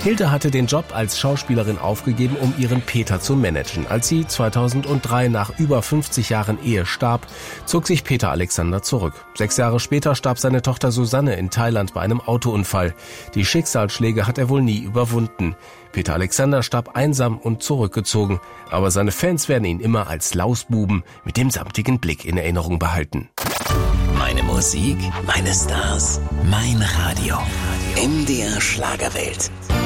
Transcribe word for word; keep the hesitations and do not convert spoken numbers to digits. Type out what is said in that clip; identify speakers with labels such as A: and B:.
A: Hilde hatte den Job als Schauspielerin aufgegeben, um ihren Peter zu managen. Als sie zweitausenddrei nach über fünfzig Jahren Ehe starb, zog sich Peter Alexander zurück. Sechs Jahre später starb seine Tochter Susanne in Thailand bei einem Autounfall. Die Schicksalsschläge hat er wohl nie überwunden. Peter Alexander starb einsam und zurückgezogen, aber seine Fans werden ihn immer als Lausbuben mit dem samtigen Blick in Erinnerung behalten.
B: Meine Musik, meine Stars, mein Radio. M D R Schlagerwelt.